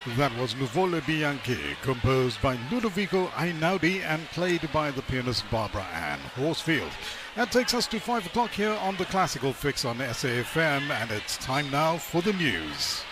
That was Nuvole Bianchi, composed by Ludovico Einaudi and played by the pianist Barbara Ann Horsfield. That takes us to 5 o'clock here on the Classical Fix on SAFM, and it's time now for the news.